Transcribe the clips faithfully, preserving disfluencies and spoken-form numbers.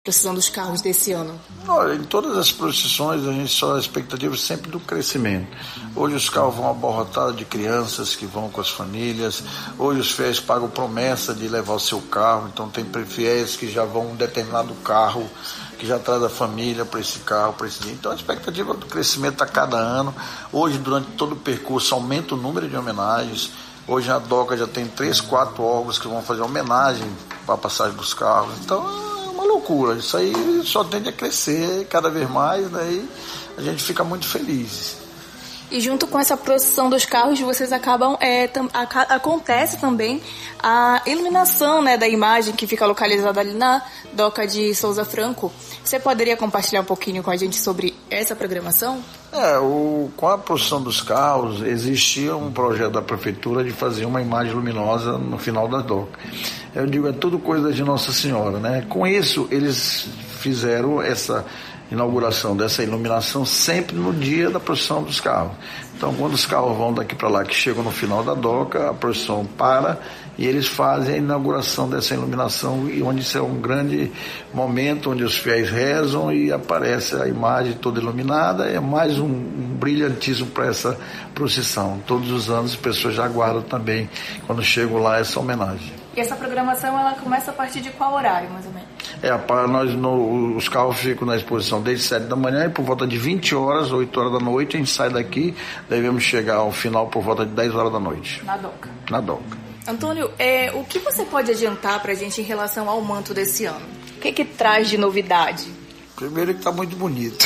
procissão dos carros desse ano? Olha, em todas as procissões a gente só a expectativa sempre do crescimento. Hoje os carros vão abarrotados de crianças que vão com as famílias. Hoje os fiéis pagam promessa de levar o seu carro. Então tem fiéis que já vão um determinado carro, que já traz a família para esse carro, para esse dia. Então a expectativa do crescimento a cada ano. Hoje, durante todo o percurso, aumenta o número de homenagens. Hoje a DOCA já tem três, quatro órgãos que vão fazer homenagem para a passagem dos carros. Então loucura, isso aí só tende a crescer cada vez mais, né? E a gente fica muito feliz. E junto com essa procissão dos carros, vocês acabam, é, tam, a, acontece também a iluminação, né, da imagem que fica localizada ali na Doca de Souza Franco. Você poderia compartilhar um pouquinho com a gente sobre essa programação? É, o, com a procissão dos carros, existia um projeto da prefeitura de fazer uma imagem luminosa no final da Doca. Eu digo, é tudo coisa de Nossa Senhora, né? Com isso, eles fizeram essa inauguração dessa iluminação sempre no dia da procissão dos carros. Então, quando os carros vão daqui para lá, que chegam no final da Doca, a procissão para e eles fazem a inauguração dessa iluminação, e onde isso é um grande momento, onde os fiéis rezam e aparece a imagem toda iluminada. É mais um, um brilhantismo para essa procissão. Todos os anos as pessoas já aguardam também, quando chegam lá, essa homenagem. E essa programação, ela começa a partir de qual horário, mais ou menos? É, para nós, no, os carros ficam na exposição desde sete da manhã e por volta de vinte horas, oito horas da noite, a gente sai daqui, devemos chegar ao final por volta de dez horas da noite. Na Doca. Na Doca. Antônio, é, o que você pode adiantar para a gente em relação ao manto desse ano? O que que traz de novidade? Primeiro que está muito bonito.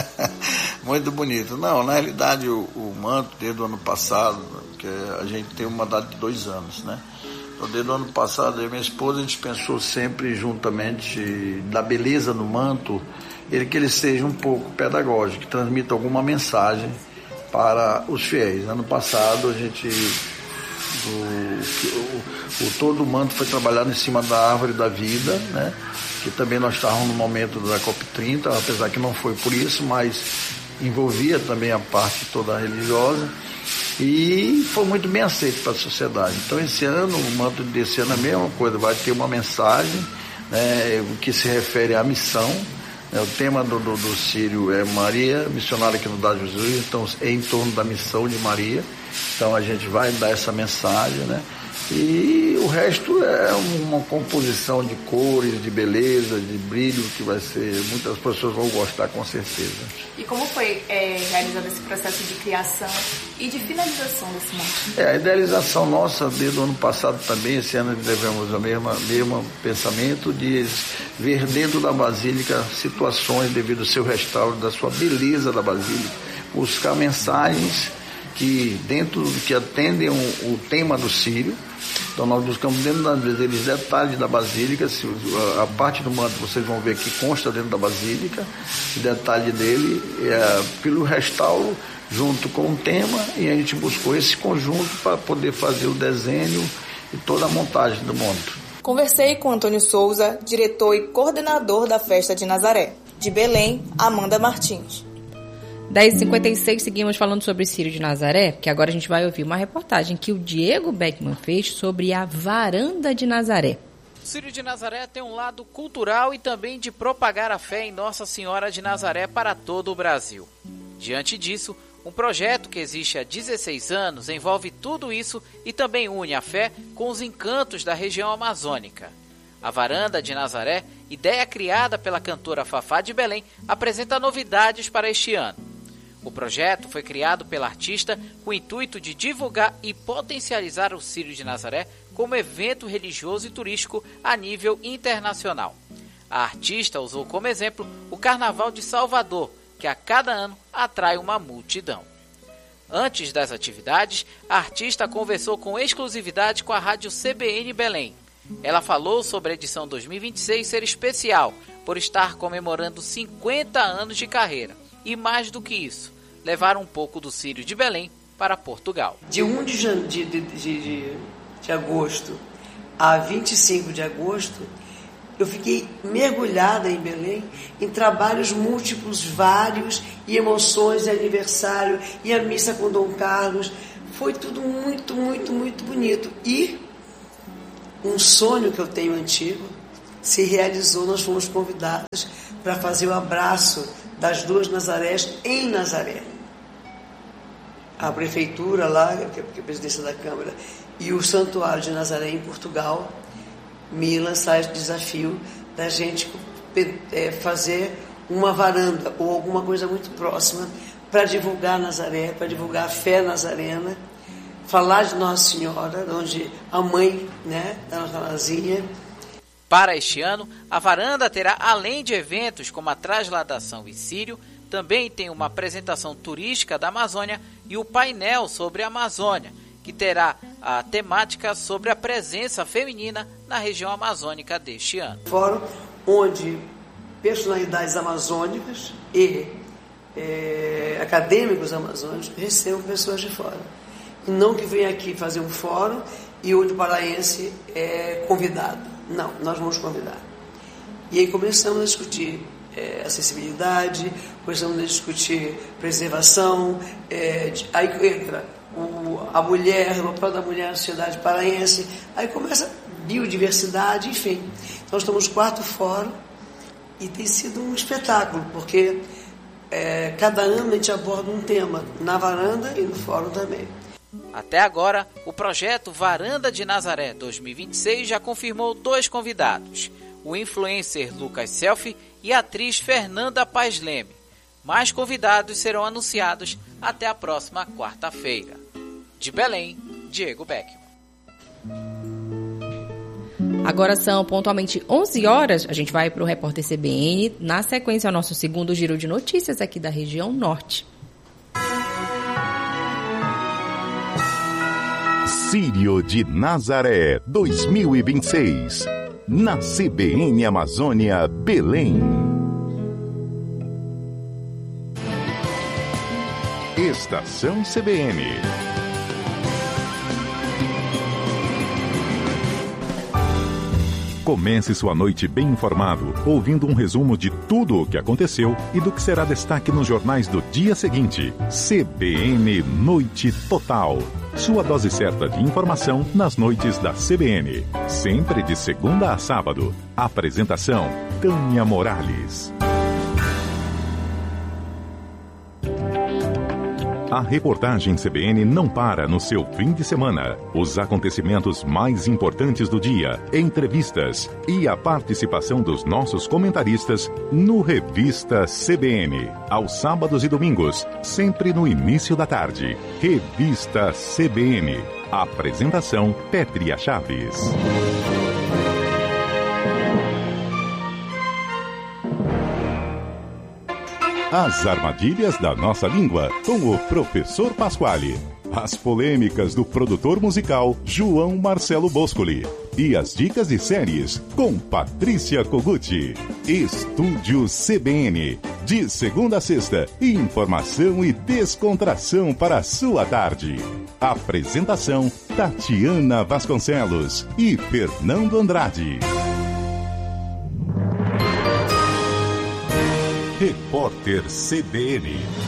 Muito bonito. Não, na realidade, o, o manto, desde o ano passado, que a gente tem uma data de dois anos, né? Então, desde o ano passado, eu e minha esposa, a gente pensou sempre juntamente da beleza no manto, ele, que ele seja um pouco pedagógico, que transmita alguma mensagem para os fiéis. Ano passado, a gente, o, o, o, todo o manto foi trabalhado em cima da árvore da vida, né? Que também nós estávamos no momento da COP trinta, apesar que não foi por isso, mas envolvia também a parte toda religiosa. E foi muito bem aceito para a sociedade. Então, esse ano, o manto desse ano é a mesma coisa, vai ter uma mensagem, né, que se refere à missão. Né, o tema do, do, do Círio é Maria, missionária que nos dá Jesus, então é em torno da missão de Maria. Então, a gente vai dar essa mensagem, né? E o resto é uma composição de cores, de beleza, de brilho, que vai ser, muitas pessoas vão gostar com certeza. E como foi é, realizado esse processo de criação e de finalização desse manto? É, a idealização nossa, desde o ano passado também, esse ano devemos o mesmo, mesmo pensamento de ver dentro da Basílica situações devido ao seu restauro, da sua beleza da Basílica, buscar mensagens que dentro que atendem o, o tema do Círio. Então nós buscamos dentro das vezes detalhes da Basílica, se, a, a parte do manto vocês vão ver que consta dentro da Basílica, o detalhe dele é pelo restauro junto com o tema, e a gente buscou esse conjunto para poder fazer o desenho e toda a montagem do manto. Conversei com Antônio Souza, diretor e coordenador da Festa de Nazaré. De Belém, Amanda Martins. dez e cinquenta e seis, seguimos falando sobre Círio de Nazaré, que agora a gente vai ouvir uma reportagem que o Diego Beckman fez sobre a Varanda de Nazaré. Círio de Nazaré tem um lado cultural e também de propagar a fé em Nossa Senhora de Nazaré para todo o Brasil. Diante disso, um projeto que existe há dezesseis anos envolve tudo isso e também une a fé com os encantos da região amazônica. A Varanda de Nazaré, ideia criada pela cantora Fafá de Belém, apresenta novidades para este ano. O projeto foi criado pela artista com o intuito de divulgar e potencializar o Círio de Nazaré como evento religioso e turístico a nível internacional. A artista usou como exemplo o Carnaval de Salvador, que a cada ano atrai uma multidão. Antes das atividades, a artista conversou com exclusividade com a rádio C B N Belém. Ela falou sobre a edição dois mil e vinte e seis ser especial, por estar comemorando cinquenta anos de carreira. E mais do que isso, levar um pouco do Círio de Belém para Portugal. De primeiro de, de, de, de, de agosto a vinte e cinco de agosto, eu fiquei mergulhada em Belém, em trabalhos múltiplos, vários, e emoções de aniversário, e a missa com Dom Carlos. Foi tudo muito, muito, muito bonito. E um sonho que eu tenho antigo se realizou, nós fomos convidados para fazer o abraço das duas Nazarés em Nazaré. A prefeitura lá, que é a presidência da Câmara, e o Santuário de Nazaré em Portugal, me lançaram esse desafio da gente é, fazer uma varanda ou alguma coisa muito próxima para divulgar Nazaré, para divulgar a fé nazarena, falar de Nossa Senhora, onde a mãe, né, da nossa Nazinha. Para este ano, a varanda terá, além de eventos como a Trasladação e Círio, também tem uma apresentação turística da Amazônia e o painel sobre a Amazônia, que terá a temática sobre a presença feminina na região amazônica deste ano. Fórum onde personalidades amazônicas e é, acadêmicos amazônicos recebam pessoas de fora. E não que venha aqui fazer um fórum e onde o paraense é convidado. Não, nós vamos convidar. E aí começamos a discutir é, acessibilidade, começamos a discutir preservação, é, aí entra o, a mulher, o papel da mulher na sociedade paraense, aí começa biodiversidade, enfim. Então estamos no quarto fórum e tem sido um espetáculo, porque é, cada ano a gente aborda um tema, na varanda e no fórum também. Até agora, o projeto Varanda de Nazaré dois mil e vinte e seis já confirmou dois convidados, o influencer Lucas Selfie e a atriz Fernanda Paes Leme. Mais convidados serão anunciados até a próxima quarta-feira. De Belém, Diego Beckman. Agora são pontualmente onze horas, a gente vai para o Repórter C B N, na sequência ao nosso segundo giro de notícias aqui da região norte. Círio de Nazaré dois mil e vinte e seis, na C B N Amazônia, Belém. Estação C B N. Comece sua noite bem informado, ouvindo um resumo de tudo o que aconteceu e do que será destaque nos jornais do dia seguinte. C B N Noite Total. Sua dose certa de informação nas noites da C B N. Sempre de segunda a sábado. Apresentação: Tânia Morales. A reportagem C B N não para no seu fim de semana. Os acontecimentos mais importantes do dia, entrevistas e a participação dos nossos comentaristas no Revista C B N. Aos sábados e domingos, sempre no início da tarde. Revista C B N. Apresentação: Pétria Chaves. As armadilhas da nossa língua, com o professor Pasquale. As polêmicas do produtor musical João Marcelo Boscoli. E as dicas de séries com Patrícia Koguchi. Estúdio C B N. De segunda a sexta, informação e descontração para a sua tarde. Apresentação: Tatiana Vasconcelos e Fernando Andrade. Repórter C B N.